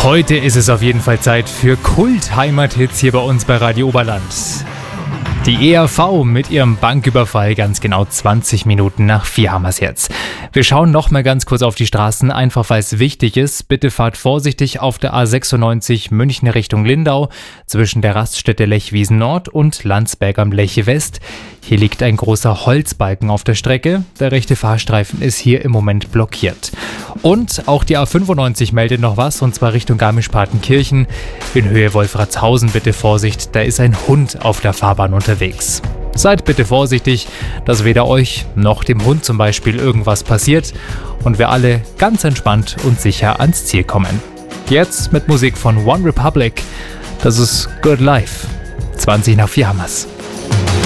Heute ist es auf jeden Fall Zeit für Kult-Heimathits hier bei uns bei Radio Oberland. Die ERV mit ihrem Banküberfall ganz genau 20 Minuten nach 4 haben wir es jetzt. Wir schauen noch mal ganz kurz auf die Straßen, einfach weil es wichtig ist. Bitte fahrt vorsichtig auf der A96 München Richtung Lindau zwischen der Raststätte Lechwiesen Nord und Landsberg am Lech West. Hier liegt ein großer Holzbalken auf der Strecke. Der rechte Fahrstreifen ist hier im Moment blockiert. Und auch die A95 meldet noch was, und zwar Richtung Garmisch-Partenkirchen. In Höhe Wolfratshausen bitte Vorsicht, da ist ein Hund auf der Fahrbahn unterwegs. Seid bitte vorsichtig, dass weder euch noch dem Hund zum Beispiel irgendwas passiert und wir alle ganz entspannt und sicher ans Ziel kommen. Jetzt mit Musik von One Republic. Das ist Good Life. 20 nach 4 haben wir's.